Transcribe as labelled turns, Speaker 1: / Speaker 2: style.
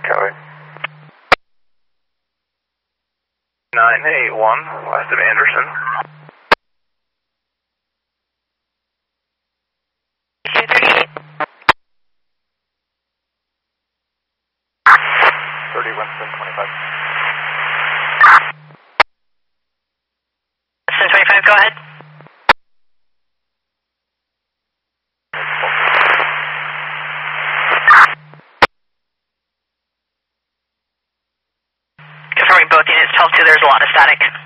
Speaker 1: Copy. 981, west of Anderson. Winston 25.
Speaker 2: Winston 25, go ahead. Confirming both units, tell 2 there's a lot of static.